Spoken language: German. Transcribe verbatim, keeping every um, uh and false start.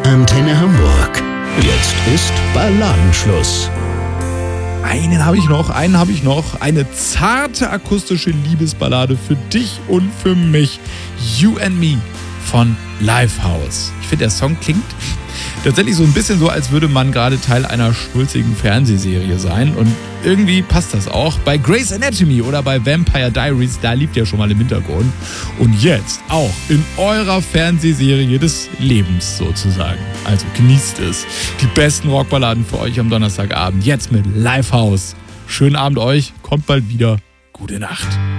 Antenne Hamburg. Jetzt ist Balladenschluss. Einen habe ich noch, einen habe ich noch. Eine zarte akustische Liebesballade für dich und für mich. You and Me von Lifehouse. Ich finde, der Song klingt tatsächlich so ein bisschen so, als würde man gerade Teil einer schwulzigen Fernsehserie sein. Und irgendwie passt das auch. Bei Grey's Anatomy oder bei Vampire Diaries, da liebt ihr schon mal im Hintergrund. Und jetzt auch in eurer Fernsehserie des Lebens sozusagen. Also genießt es. Die besten Rockballaden für euch am Donnerstagabend. Jetzt mit Lifehouse. Schönen Abend euch. Kommt bald wieder. Gute Nacht.